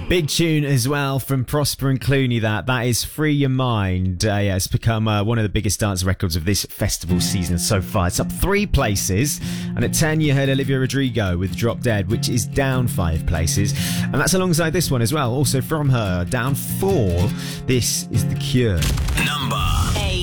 Big tune as well from Prosper and Clooney. That is Free Your Mind. Yeah, it's become one of the biggest dance records of this festival season so far. It's up 3 places, and at 10 you heard Olivia Rodrigo with Drop Dead, which is down 5 places, and that's alongside this one as well, also from her, down 4. This is The Cure. Number